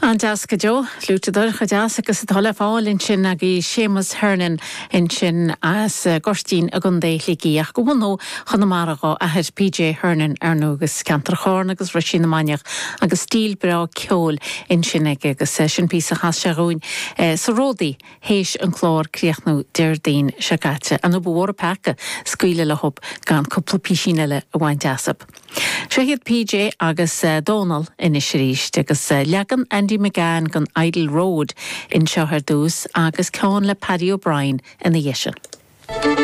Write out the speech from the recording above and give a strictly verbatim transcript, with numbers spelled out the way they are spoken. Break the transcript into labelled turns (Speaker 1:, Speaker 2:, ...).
Speaker 1: An deasca Jo, lútadar chu deas agus thola fáil in sin ag í Seamus Hernan in sin as gorstín a gun déithlííach go bhú chunamaraá a head P J Hernan arnúgus cantar chorn agus ru sin amaineach agus stíl bra ceol in sin ag agus sin pí a chas seún sa ródaí hééis an chlár críochnú deirdaon se gaite an bhór pecha scuile le hop gan coppla píisiile a bhain deasab. Se hiad P J agus Donal inis ríist agus legan Andy McGann gan Idle Road in Seohar dús agus ceann le Paddy O'Brien in na dhéise.